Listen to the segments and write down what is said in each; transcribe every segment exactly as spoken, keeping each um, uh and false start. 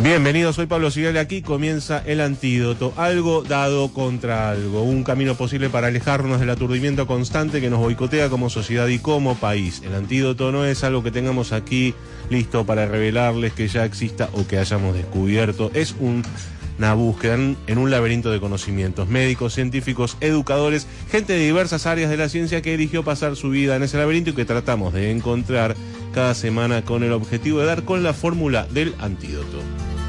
Bienvenidos, soy Pablo Cigale, aquí comienza El Antídoto, algo dado contra algo, un camino posible para alejarnos del aturdimiento constante que nos boicotea como sociedad y como país. El Antídoto no es algo que tengamos aquí listo para revelarles que ya exista o que hayamos descubierto, es un... una búsqueda en, en un laberinto de conocimientos, médicos, científicos, educadores, gente de diversas áreas de la ciencia que eligió pasar su vida en ese laberinto y que tratamos de encontrar cada semana con el objetivo de dar con la fórmula del antídoto.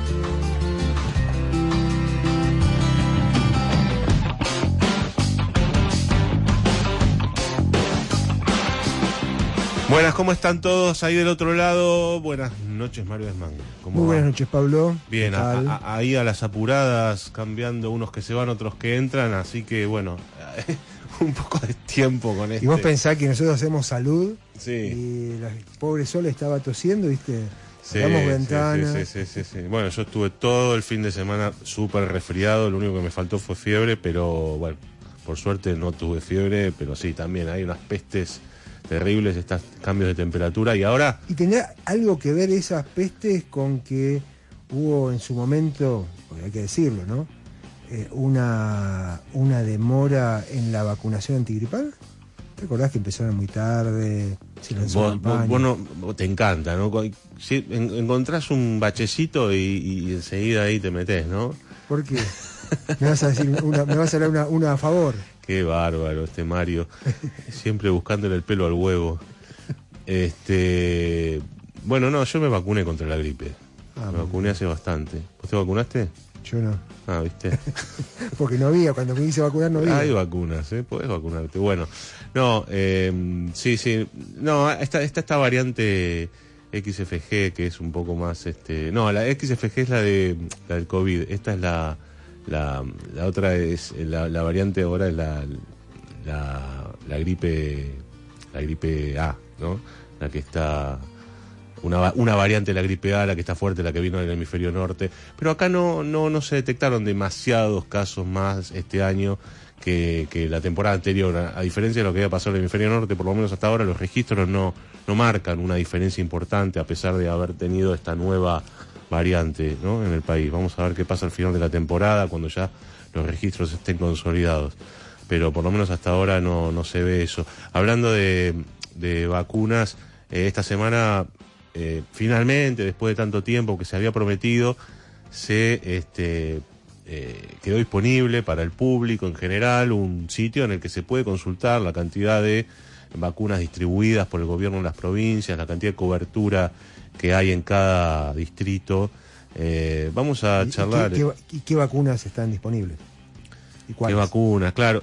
Buenas, ¿cómo están todos ahí del otro lado? Buenas noches, Mario Desmán. Muy buenas noches, Pablo. Bien, a, a, ahí a las apuradas, cambiando unos que se van, otros que entran, así que bueno, un poco de tiempo con esto. Y vos pensás que nosotros hacemos salud, sí. Y la pobre Sol estaba tosiendo, ¿viste? Sí, Damos sí, ventanas. sí, sí, sí, sí. Bueno, yo estuve todo el fin de semana súper resfriado, lo único que me faltó fue fiebre, pero bueno, por suerte no tuve fiebre, pero sí, también hay unas pestes terribles, estos cambios de temperatura, y ahora... ¿Y tendrá algo que ver esas pestes con que hubo en su momento, porque hay que decirlo, ¿no? Eh, una, una demora en la vacunación antigripal? ¿Te acordás que empezaron muy tarde? Se lanzó vos, campaña. vos, vos no, vos te encanta, ¿no? Si en, encontrás un bachecito y, y enseguida ahí te metés, ¿no? ¿Por qué? Me vas a decir una, me vas a dar una, una a favor. Qué bárbaro este Mario, siempre buscándole el pelo al huevo. Este, bueno, no, yo me vacuné contra la gripe. Ah, me vacuné hace bastante. ¿Vos te vacunaste? Yo no. Ah, ¿viste? Porque no había, cuando me hice vacunar no había. Hay vacunas, ¿eh? Podés vacunarte. Bueno, no, eh, sí, sí. No, esta, esta, esta variante X F G que es un poco más, este, no, la X F G es la de la del COVID. Esta es la La, la otra es, la, la variante ahora es la, la, la gripe, la gripe A, ¿no? La que está, una, una variante de la gripe A, la que está fuerte, la que vino del hemisferio norte. Pero acá no, no, no se detectaron demasiados casos más este año que, que la temporada anterior. A, a diferencia de lo que había pasado en el hemisferio norte, por lo menos hasta ahora los registros no, no marcan una diferencia importante, a pesar de haber tenido esta nueva variante, ¿no?, en el país. Vamos a ver qué pasa al final de la temporada cuando ya los registros estén consolidados, pero por lo menos hasta ahora no, no se ve eso. Hablando de, de vacunas, eh, esta semana eh, finalmente, después de tanto tiempo que se había prometido, se este, eh, quedó disponible para el público en general un sitio en el que se puede consultar la cantidad de vacunas distribuidas por el gobierno en las provincias, la cantidad de cobertura que hay en cada distrito. Eh, vamos a ¿Y, charlar. ¿Y qué, qué, qué vacunas están disponibles? ¿Y cuáles? ¿Qué vacunas? Claro.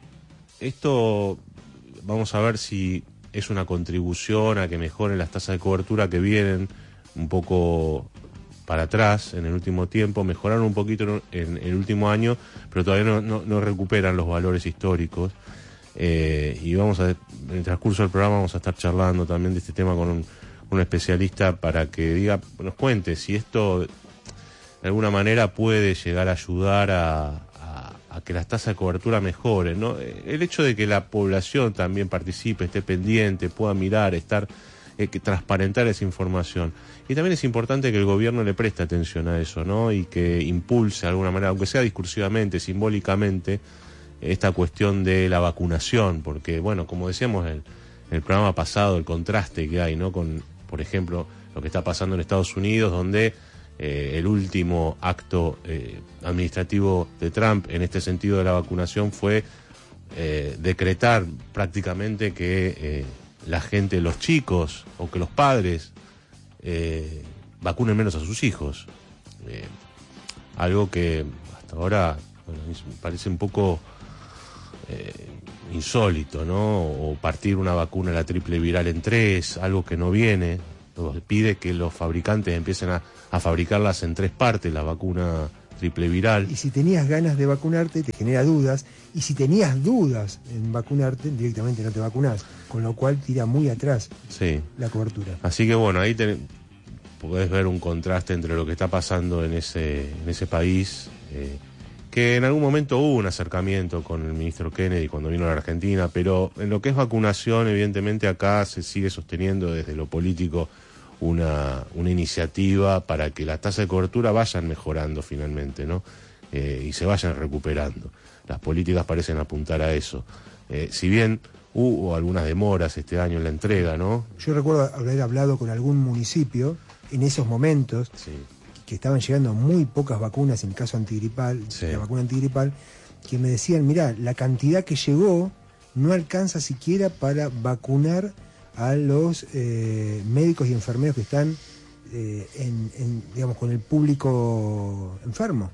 Esto vamos a ver si es una contribución a que mejoren las tasas de cobertura que vienen un poco para atrás en el último tiempo, mejoraron un poquito en, en el último año, pero todavía no, no, no recuperan los valores históricos. Eh, y vamos a, en el transcurso del programa vamos a estar charlando también de este tema con un un especialista para que diga, nos cuente si esto de alguna manera puede llegar a ayudar a, a, a que las tasas de cobertura mejoren, ¿no? El hecho de que la población también participe, esté pendiente, pueda mirar, estar, eh, que transparentar esa información. Y también es importante que el gobierno le preste atención a eso, ¿no? Y que impulse de alguna manera, aunque sea discursivamente, simbólicamente, esta cuestión de la vacunación, porque, bueno, como decíamos en el, en el programa pasado, el contraste que hay, ¿no?, con, por ejemplo, lo que está pasando en Estados Unidos, donde eh, el último acto eh, administrativo de Trump en este sentido de la vacunación fue eh, decretar prácticamente que eh, la gente, los chicos o que los padres eh, vacunen menos a sus hijos. Eh, algo que hasta ahora, bueno, me parece un poco eh, insólito, ¿no? O partir una vacuna, la triple viral, en tres, algo que no viene. Pide que los fabricantes empiecen a, a fabricarlas en tres partes, la vacuna triple viral. Y si tenías ganas de vacunarte, te genera dudas. Y si tenías dudas en vacunarte, directamente no te vacunás. Con lo cual tira muy atrás, sí, la cobertura. Así que bueno, ahí te, podés ver un contraste entre lo que está pasando en ese, en ese país, eh, que en algún momento hubo un acercamiento con el ministro Kennedy cuando vino a la Argentina, pero en lo que es vacunación, evidentemente acá se sigue sosteniendo desde lo político una, una iniciativa para que las tasas de cobertura vayan mejorando finalmente, ¿no? Eh, y se vayan recuperando. Las políticas parecen apuntar a eso. Eh, si bien hubo algunas demoras este año en la entrega, ¿no? Yo recuerdo haber hablado con algún municipio en esos momentos, sí, que estaban llegando muy pocas vacunas en el caso antigripal, sí, la vacuna antigripal, que me decían, mirá, la cantidad que llegó no alcanza siquiera para vacunar a los eh, médicos y enfermeros que están eh, en, en, digamos, con el público enfermo.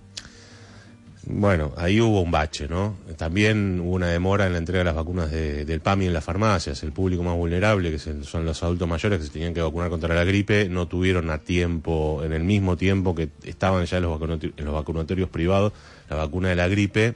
Bueno, ahí hubo un bache, ¿no? También hubo una demora en la entrega de las vacunas de, del PAMI en las farmacias. El público más vulnerable, que son los adultos mayores que se tenían que vacunar contra la gripe, no tuvieron a tiempo, en el mismo tiempo que estaban ya en los, vacunatorios, en los vacunatorios privados, la vacuna de la gripe.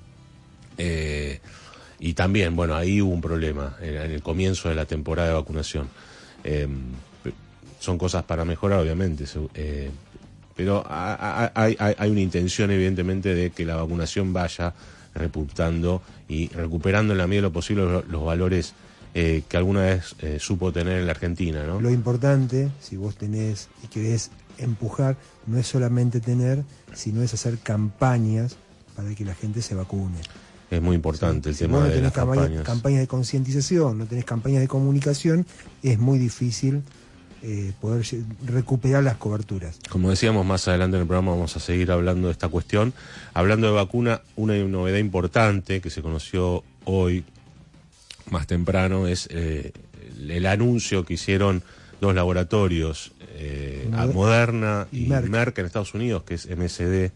Eh, y también, bueno, ahí hubo un problema en, en el comienzo de la temporada de vacunación. Eh, son cosas para mejorar, obviamente, eh, pero hay, hay, hay una intención evidentemente de que la vacunación vaya repuntando y recuperando en la medida de lo posible los, los valores eh, que alguna vez eh, supo tener en la Argentina, ¿no? Lo importante, si vos tenés y querés empujar, no es solamente tener, sino es hacer campañas para que la gente se vacune. Es muy importante, sí, el si tema vos no de tenés las campaña, campañas. campañas de concientización, no tenés campañas de comunicación, es muy difícil Eh, poder recuperar las coberturas. Como decíamos, más adelante en el programa vamos a seguir hablando de esta cuestión. Hablando de vacuna, una novedad importante que se conoció hoy más temprano es eh, el anuncio que hicieron dos laboratorios, eh, Moder- Moderna y, y Merck. Merck en Estados Unidos, que es M S D,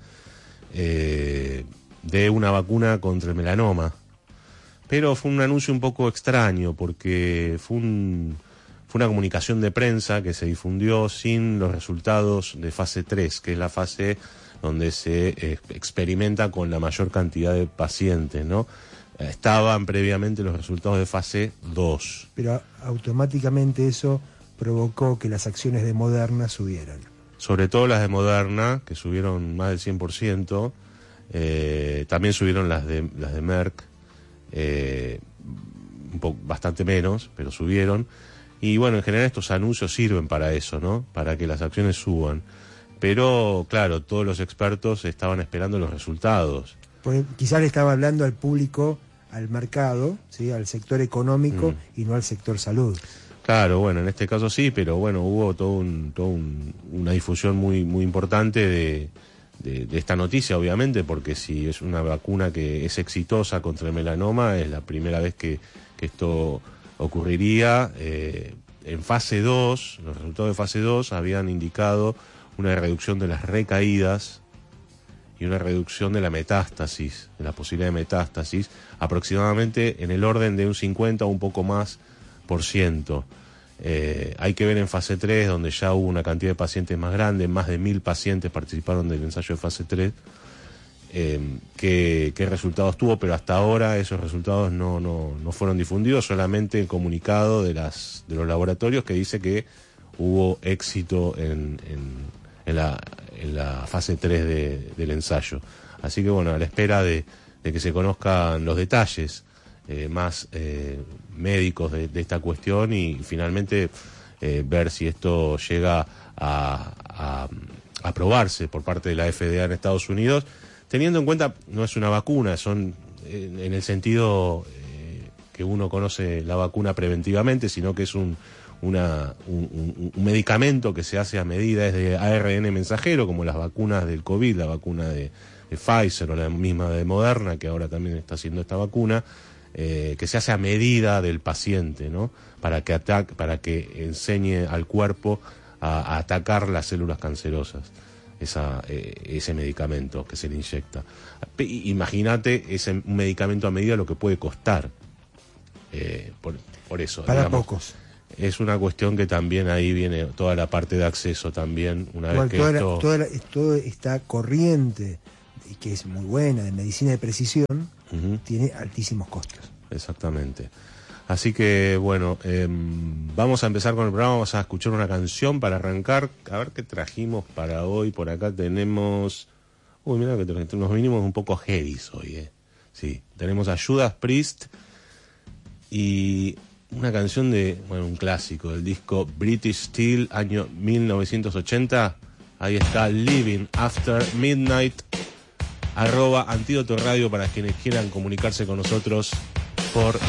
eh, de una vacuna contra el melanoma. Pero fue un anuncio un poco extraño porque fue un... Fue una comunicación de prensa que se difundió sin los resultados de fase tres, que es la fase donde se eh, experimenta con la mayor cantidad de pacientes, ¿no? Estaban previamente los resultados de fase dos. Pero automáticamente eso provocó que las acciones de Moderna subieran. Sobre todo las de Moderna, que subieron más del cien por ciento. Eh, también subieron las de, las de Merck, eh, un poco, bastante menos, pero subieron. Y bueno, en general estos anuncios sirven para eso, ¿no? Para que las acciones suban. Pero, claro, todos los expertos estaban esperando los resultados. Porque quizás le estaba hablando al público, al mercado, ¿sí? Al sector económico mm. y no al sector salud. Claro, bueno, en este caso sí, pero bueno, hubo todo un, todo un, una difusión muy, muy importante de, de, de esta noticia, obviamente, porque si es una vacuna que es exitosa contra el melanoma, es la primera vez que, que esto ocurriría. Eh, en fase dos, los resultados de fase dos habían indicado una reducción de las recaídas y una reducción de la metástasis, de la posibilidad de metástasis, aproximadamente en el orden de un cincuenta o un poco más por ciento. Eh, hay que ver en fase tres, donde ya hubo una cantidad de pacientes más grande, más de mil pacientes participaron del ensayo de fase tres, eh, qué, qué resultados tuvo, pero hasta ahora esos resultados no, no, no fueron difundidos, solamente el comunicado de, las, de los laboratorios que dice que hubo éxito en, en, en, la, en la fase tres de, del ensayo. Así que bueno, a la espera de, de que se conozcan los detalles eh, más eh, médicos de, de esta cuestión y finalmente eh, ver si esto llega a, a, a aprobarse por parte de la F D A en Estados Unidos, teniendo en cuenta, no es una vacuna, son en, en el sentido eh, que uno conoce la vacuna preventivamente, sino que es un, una, un, un medicamento que se hace a medida, es de A R N mensajero, como las vacunas del COVID, la vacuna de, de Pfizer o la misma de Moderna, que ahora también está haciendo esta vacuna, eh, que se hace a medida del paciente, ¿no? Para que ataque, para que enseñe al cuerpo a, a atacar las células cancerosas. Esa, eh, ese medicamento que se le inyecta. Imagínate ese un medicamento a medida lo que puede costar. Eh, por, por eso. Para digamos, pocos. Es una cuestión que también ahí viene toda la parte de acceso también. Una Igual, vez que toda, esto... la, toda, la, toda esta corriente, y que es muy buena, de medicina de precisión, uh-huh. tiene altísimos costos. Exactamente. Así que, bueno, eh, vamos a empezar con el programa, vamos a escuchar una canción para arrancar. A ver qué trajimos para hoy. Por acá tenemos... Uy, mira que nos vinimos un poco heavy hoy, ¿eh? Sí, tenemos a Judas Priest y una canción de, bueno, un clásico del disco British Steel, año mil novecientos ochenta. Ahí está, Living After Midnight. Arroba Antídoto Radio para quienes quieran comunicarse con nosotros por